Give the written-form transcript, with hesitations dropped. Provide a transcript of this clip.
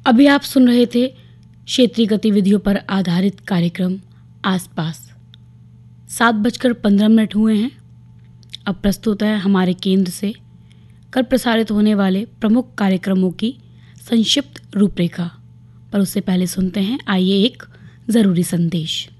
अभी आप सुन रहे थे क्षेत्रीय गतिविधियों पर आधारित कार्यक्रम आसपास। 7:15 हुए हैं। अब प्रस्तुत है हमारे केंद्र से कल प्रसारित होने वाले प्रमुख कार्यक्रमों की संक्षिप्त रूपरेखा। पर उससे पहले सुनते हैं, आइए एक ज़रूरी संदेश।